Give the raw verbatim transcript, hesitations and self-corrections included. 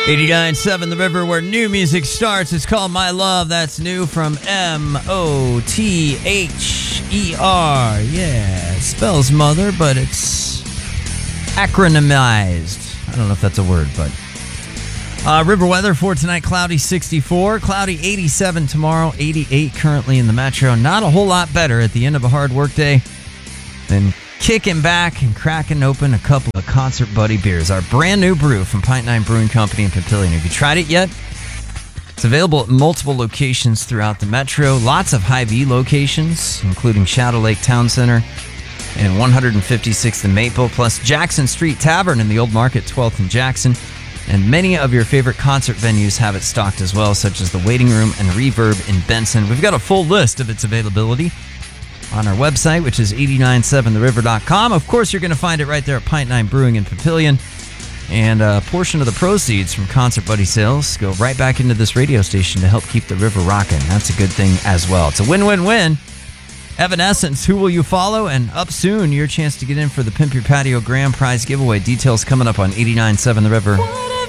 eighty-nine point seven The River, where new music starts. It's called My Love. That's new from M O T H E R. Yeah, it spells mother, but it's acronymized. I don't know if that's a word, but... Uh, river weather for tonight, cloudy sixty-four, cloudy eighty-seven tomorrow, eighty-eight currently in the metro. Not a whole lot better at the end of a hard work day than kicking back and cracking open a couple of Concert Buddy beers. Our brand new brew from Pint Nine Brewing Company in Papillion. Have you tried it yet? It's available at multiple locations throughout the metro. Lots of Hy-Vee locations, including Shadow Lake Town Center and one fifty-sixth and Maple, plus Jackson Street Tavern in the Old Market, twelfth and Jackson. And many of your favorite concert venues have it stocked as well, such as the Waiting Room and Reverb in Benson. We've got a full list of its availability on our website, which is eight nine seven the river dot com. Of course, you're going to find it right there at Pint Nine Brewing in Papillion. And a portion of the proceeds from Concert Buddy sales go right back into this radio station to help keep the river rocking. That's a good thing as well. It's a win-win-win. Evanescence, Who Will You Follow? And up soon, your chance to get in for the Pimp Your Patio Grand Prize giveaway. Details coming up on eighty-nine point seven The River.